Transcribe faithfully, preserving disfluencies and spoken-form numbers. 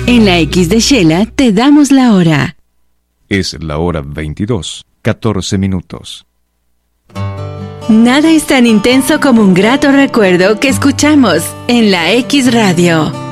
En la X de Shela te damos la hora. Es la hora veintidós, catorce minutos. Nada es tan intenso como un grato recuerdo que escuchamos en la X Radio.